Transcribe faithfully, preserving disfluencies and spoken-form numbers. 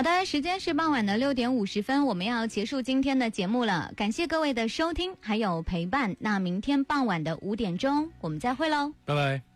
好的，时间是傍晚的六点五十分，我们要结束今天的节目了。感谢各位的收听还有陪伴。那明天傍晚的五点钟，我们再会喽， 拜拜。